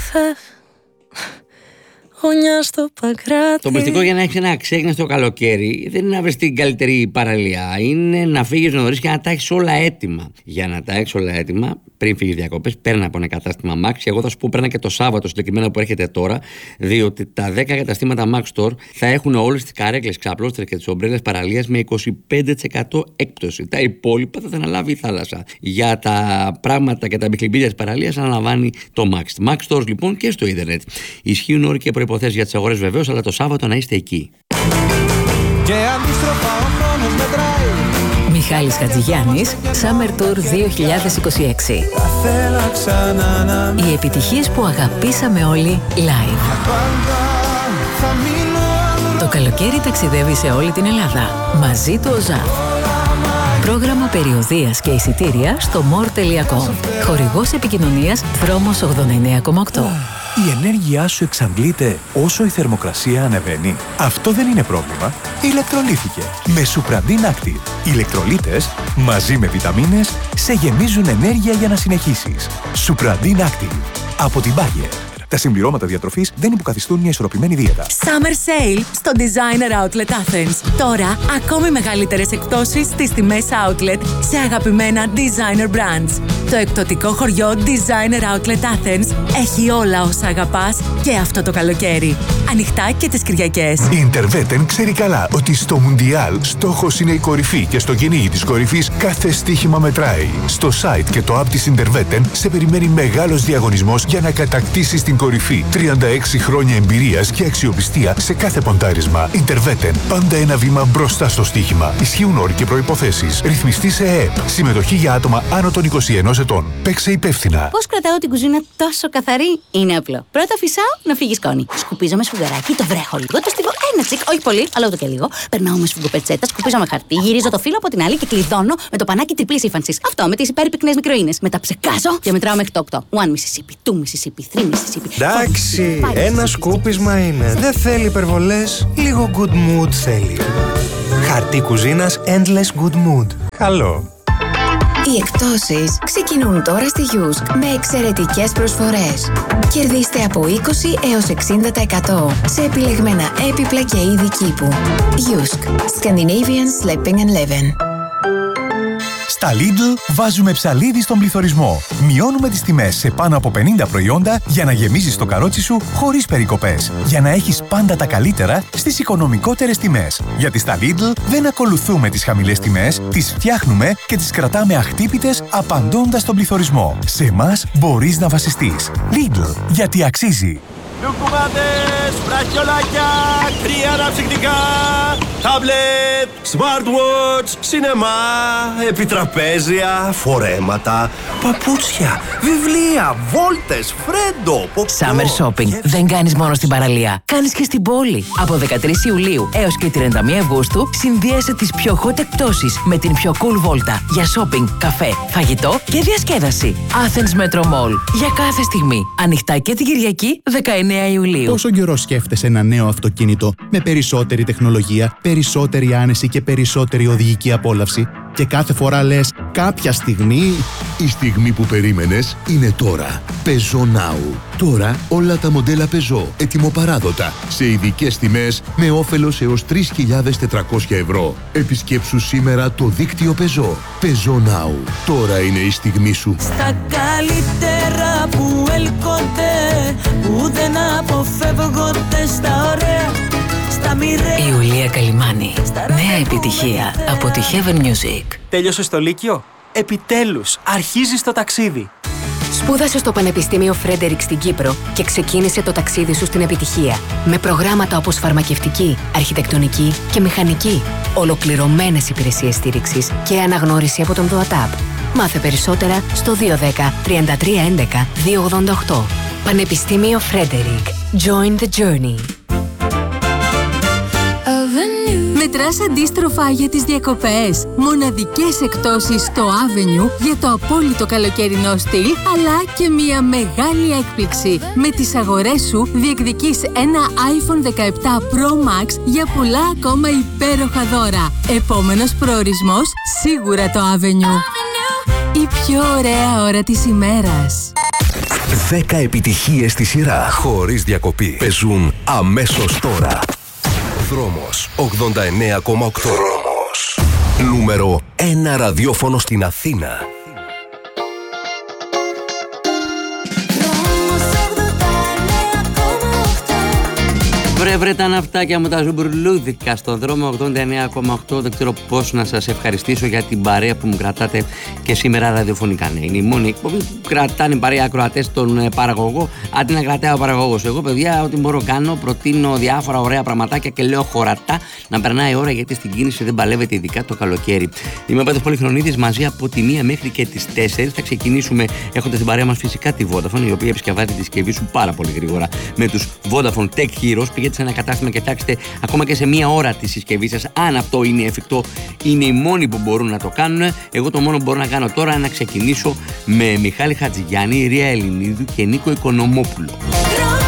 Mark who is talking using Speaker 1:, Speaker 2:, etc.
Speaker 1: Γωνιά στο Παγκράτη.
Speaker 2: Το μυστικό για να έχεις ένα αξέγναστο καλοκαίρι δεν είναι να βρεις την καλύτερη παραλία. Είναι να φύγεις νωρίς και να τα έχεις όλα έτοιμα. Για να τα έχεις όλα έτοιμα, πριν φύγεις διακοπές, παίρνα από ένα κατάστημα Max. Και εγώ θα σου πω παίρνα και το Σάββατο συγκεκριμένα που έρχεται τώρα, διότι τα 10 καταστήματα Max Store θα έχουν όλες τις καρέκλες, ξαπλώστρες και τις ομπρέλες παραλίας με 25% έκπτωση. Τα υπόλοιπα θα τα αναλάβει η θάλασσα. Για τα πράγματα και τα μπιχλιμπίδια της παραλίας αναλαμβάνει το Max. Max Stores λοιπόν και στο ίντερνετ. Ισχύουν όροι και προϋποθέσεις για τις αγορές βεβαίως, αλλά το Σάββατο να είστε εκεί.
Speaker 3: Και αντίστροφα ο χρόνος μετράει.
Speaker 4: Μιχάλης Χατζηγιάννης, Summer Tour 2026. Οι επιτυχίες που αγαπήσαμε όλοι live. Το καλοκαίρι ταξιδεύει σε όλη την Ελλάδα. Μαζί του ο ΖΑΦ. Πρόγραμμα περιοδείας και εισιτήρια στο more.com. Χορηγός επικοινωνίας δρόμος 89,8.
Speaker 5: Η ενέργειά σου εξαντλείται όσο η θερμοκρασία ανεβαίνει. Αυτό δεν είναι πρόβλημα. Ηλεκτρολύθηκε με Supradin Active. Οι ηλεκτρολίτες μαζί με βιταμίνες σε γεμίζουν ενέργεια για να συνεχίσεις. Supradin Active από την Bayer. Τα συμπληρώματα διατροφής δεν υποκαθιστούν μια ισορροπημένη δίαιτα.
Speaker 4: Summer Sale στο Designer Outlet Athens. Τώρα, ακόμη μεγαλύτερες εκπτώσεις στις τιμές Outlet σε αγαπημένα Designer Brands. Το εκπτωτικό χωριό Designer Outlet Athens έχει όλα όσα αγαπάς και αυτό το καλοκαίρι. Ανοιχτά και τις Κυριακές.
Speaker 5: Η Interveten ξέρει καλά ότι στο Μουντιάλ στόχος είναι η κορυφή και στο κυνήγι της κορυφής κάθε στοίχημα μετράει. Στο site και το app της Interveten σε περιμένει μεγάλος διαγωνισμός για να κατακτήσεις την κορυφή. 36 χρόνια εμπειρίας και αξιοπιστία σε κάθε ποντάρισμα. Interveten. Πάντα ένα βήμα μπροστά στο στοίχημα. Ισχύουν όροι και προϋποθέσεις. Ρυθμιστή σε ΕΕΠ. Συμμετοχή για άτομα άνω των 21 ετών. Παίξε υπεύθυνα.
Speaker 6: Πώς κρατάω την κουζίνα τόσο καθαρή? Είναι απλό. Πρώτα φυσάω να φύγει σκόνη. Σκουπίζω με σφουγγαράκι, το βρέχω λίγο, το στιβώ ένα τσικ, όχι πολύ, αλλά ούτω και λίγο. Περνάω με σφουγγοπετσέτα, σκουπίζω με χαρτί, γυρίζω το φύλλο από την άλλη και κλειδώνω με το πανάκι τριπλής ύφανσης. Αυτό με τις υπέρπυκνες μικροίνες. Μετά ψεκάζω και μετράω μέχρι το 8. 1 Mississippi, 2 Mississippi, 3 Mississippi.
Speaker 3: Εντάξει, ένα σκούπισμα είναι. Δεν θέλει υπερβολές. Λίγο good mood θέλει. Χαρτί κουζίνας Endless Good Mood. Καλό.
Speaker 7: Οι εκπτώσεις ξεκινούν τώρα στη Yusk με εξαιρετικές προσφορές. Κερδίστε από 20 έως 60% σε επιλεγμένα έπιπλα και είδη κήπου. Yusk. Scandinavian Sleeping and Living.
Speaker 5: Στα Lidl βάζουμε ψαλίδι στον πληθωρισμό. Μειώνουμε τις τιμές σε πάνω από 50 προϊόντα για να γεμίζεις το καρότσι σου χωρίς περικοπές. Για να έχεις πάντα τα καλύτερα στις οικονομικότερες τιμές. Γιατί στα Lidl δεν ακολουθούμε τις χαμηλές τιμές, τις φτιάχνουμε και τις κρατάμε αχτύπητες απαντώντας στον πληθωρισμό. Σε εμάς μπορείς να βασιστείς. Lidl, γιατί αξίζει.
Speaker 8: Λουκουμάτες, βραχιολάκια, κρύα αναψυκτικά, τάμπλετ, smartwatch, σινεμά, επιτραπέζια, φορέματα, παπούτσια, βιβλία, βόλτες, φρέντο,
Speaker 4: Summer Shopping δεν κάνεις μόνο στην παραλία, κάνεις και στην πόλη. Από 13 Ιουλίου έως και 31 Αυγούστου συνδύασε τις πιο hot εκπτώσεις με την πιο cool βόλτα για shopping, καφέ, φαγητό και διασκέδαση. Athens Metro Mall. Για κάθε στιγμή. Ανοιχτά και την Κυριακή 19 Ιουλίου.
Speaker 9: Πόσο καιρό σκέφτεσαι ένα νέο αυτοκίνητο με περισσότερη τεχνολογία, περισσότερη άνεση και περισσότερη οδηγική απόλαυση και κάθε φορά λες κάποια στιγμή...
Speaker 10: Η στιγμή που περίμενες είναι τώρα. Peugeot Now. Τώρα όλα τα μοντέλα Peugeot ετοιμοπαράδοτα σε ειδικές τιμές με όφελος έως 3.400 ευρώ. Επισκέψου σήμερα το δίκτυο Peugeot. Peugeot Now. Τώρα είναι η στιγμή σου.
Speaker 1: Στα καλύτερα που έλκονται, που δεν αποφεύγονται, στα ωραία, στα μοιραία.
Speaker 4: Ιουλία Καλιμάνη. Νέα επιτυχία από τη Heaven Music.
Speaker 11: Τέλειωσες το Λύκειο? Επιτέλους, αρχίζεις το ταξίδι.
Speaker 7: Σπούδασε στο Πανεπιστήμιο Φρέντερικ στην Κύπρο και ξεκίνησε το ταξίδι σου στην επιτυχία. Με προγράμματα όπως φαρμακευτική, αρχιτεκτονική και μηχανική. Ολοκληρωμένες υπηρεσίες στήριξης και αναγνώριση από τον ΔΟΑΤΑΠ. Μάθε περισσότερα στο 210 33 11 288. Πανεπιστήμιο Φρέντερικ. Join the journey.
Speaker 12: Μετράς αντίστροφα για τις διακοπές. Μοναδικές εκπτώσεις στο Avenue για το απόλυτο καλοκαιρινό στυλ, αλλά και μια μεγάλη έκπληξη. Με τις αγορές σου διεκδικείς ένα iPhone 17 Pro Max για πολλά ακόμα υπέροχα δώρα. Επόμενος προορισμός, σίγουρα το Avenue. Η πιο ωραία ώρα της ημέρας.
Speaker 13: 10 επιτυχίες στη σειρά, χωρίς διακοπή. Παίζουν αμέσως τώρα. Δρόμος 89,8. Δρόμος. Νούμερο 1 ραδιόφωνο στην Αθήνα.
Speaker 2: Βρε τα ναυτάκια μου τα ζουμπουρλούδικα στον δρόμο 89,8. Δεν ξέρω πώς να σας ευχαριστήσω για την παρέα που μου κρατάτε και σήμερα ραδιοφωνικά. Ναι, είναι η μόνη εκπομπή που κρατάνε παρέα ακροατές στον παραγωγό, αντί να κρατάει ο παραγωγός. Εγώ, παιδιά, ό,τι μπορώ κάνω, προτείνω διάφορα ωραία πραγματάκια και λέω χωρατά να περνάει η ώρα, γιατί στην κίνηση δεν παλεύεται, ειδικά το καλοκαίρι. Είμαι ο Πέτρος Πολυχρονίδης, μαζί από τη 1 μέχρι και τις 4. Θα ξεκινήσουμε έχοντας την παρέα μας φυσικά τη Vodafone, η οποία επισκευάζει τη συσκευή σου πάρα πολύ γρήγορα με τους Vodafone Tech Heroes. Πηγαίνετε σε ένα κατάστημα και φτιάξετε ακόμα και σε μία ώρα τη συσκευή σας. Αν αυτό είναι εφικτό, είναι οι μόνοι που μπορούν να το κάνουν. Εγώ το μόνο που μπορώ να κάνω τώρα είναι να ξεκινήσω με Μιχάλη Χατζηγιάννη, Ρία Ελληνίδου και Νίκο Οικονομόπουλο.